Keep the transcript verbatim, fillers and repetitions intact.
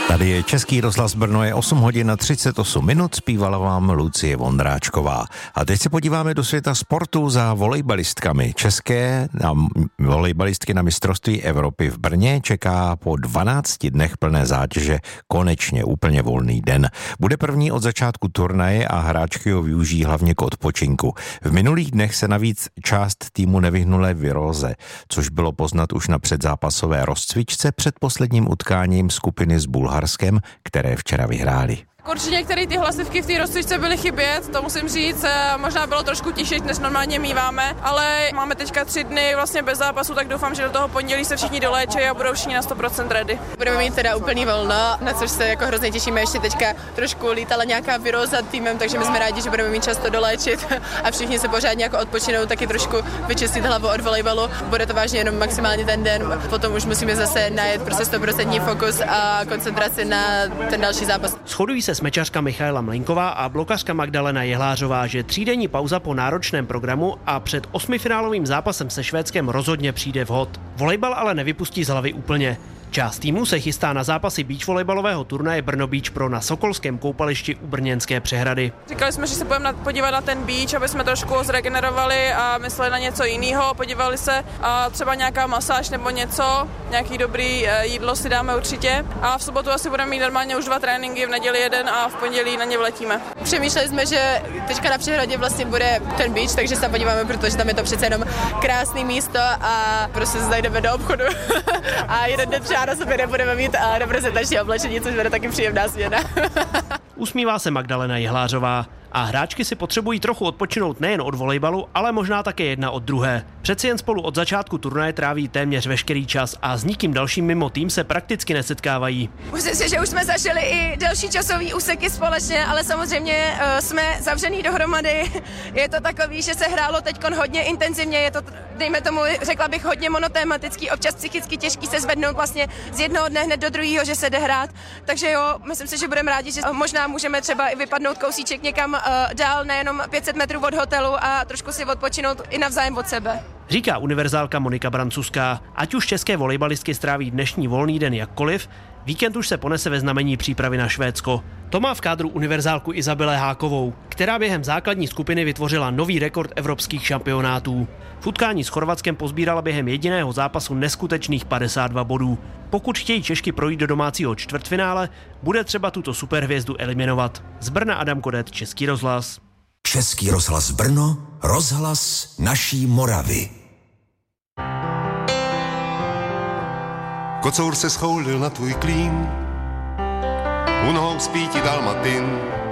Tady je Český rozhlas Brno, je osm hodin a třicet osm minut, zpívala vám Lucie Vondráčková. A teď se podíváme do světa sportu za volejbalistkami. České na volejbalistky na mistrovství Evropy v Brně čeká po dvanácti dnech plné zátěže konečně úplně volný den. Bude první od začátku turnaje a hráčky ho využijí hlavně k odpočinku. V minulých dnech se navíc část týmu nevyhnula viróze, což bylo poznat už na předzápasové rozcvičce před posledním utkáním skupiny s Bulharskem, které včera vyhráli. Určitě některé ty hlasivky v té rozcvičce byly chybět, to musím říct, možná bylo trošku těžší, než normálně míváme, ale máme teďka tři dny vlastně bez zápasu, tak doufám, že do toho pondělí se všichni doléčí a budou všichni na sto procent ready. Budeme mít teda úplný volno, na což se jako hrozně těšíme, ještě teďka trošku lítala nějaká viróza týmem, takže my jsme rádi, že budeme mít čas to doléčit a všichni se pořádně jako odpočinou, taky trošku vyčistit hlavu od volejbalu. Bude to vážně jenom maximálně ten den, potom už musíme zase najet prostě sto procent fokus a koncentraci na ten další zápas. Shodují se smečařka Michaela Mlejnková a blokařka Magdalena Jehlářová, že třídenní pauza po náročném programu a před osmifinálovým zápasem se Švédskem rozhodně přijde vhod. Volejbal ale nevypustí z hlavy úplně. Část týmu se chystá na zápasy beach volejbalového turnaje Brno Beach Pro na Sokolském koupališti u Brněnské Přehrady. Říkali jsme, že se budeme podívat na ten beach, aby jsme trošku zregenerovali a mysleli na něco jiného, podívali se a třeba nějaká masáž nebo něco, nějaký dobrý jídlo si dáme určitě. A v sobotu asi budeme mít normálně už dva tréninky, v neděli jeden a v pondělí na ně vletíme. Přemýšleli jsme, že teďka na Přehradě vlastně bude ten beach, takže se tam podíváme, protože tam je to přece jenom krásné místo a prostě zajdeme do obchodu a jeden den na sobě nebudeme mít a reprezentační oblečení, což bude taky příjemná směna. Usmívá se Magdalena Jehlářová. A hráčky si potřebují trochu odpočinout nejen od volejbalu, ale možná také jedna od druhé. Přeci jen spolu od začátku turnaje tráví téměř veškerý čas a s nikým dalším mimo tým se prakticky nesetkávají. Myslím si, že už jsme zažili i delší časový úseky společně, ale samozřejmě uh, jsme zavřený dohromady. Je to takový, že se hrálo teďkon hodně intenzivně, je to, dejme tomu, řekla bych, hodně monotématický, občas psychicky těžký se zvednout vlastně z jednoho dne hned do druhého, že se jde hrát. Takže jo, myslím si, že budeme rádi, že možná můžeme třeba i vypadnout kousíček někam dál, nejenom pět set metrů od hotelu a trošku si odpočinout i navzájem od sebe. Říká univerzálka Monika Brancuská. Ať už české volejbalistky stráví dnešní volný den jakkoliv, víkend už se ponese ve znamení přípravy na Švédsko. To má v kádru univerzálku Izabele Hákovou, která během základní skupiny vytvořila nový rekord evropských šampionátů. V utkání s Chorvatskem pozbírala během jediného zápasu neskutečných padesát dva bodů. Pokud chtějí Češky projít do domácího čtvrtfinále, bude třeba tuto superhvězdu eliminovat. Z Brna Adam Kodet, Český rozhlas. Český rozhlas Brno, rozhlas naší Moravy. Kocour se schoulil na tvůj klín, u nohou spí ti dalmatin.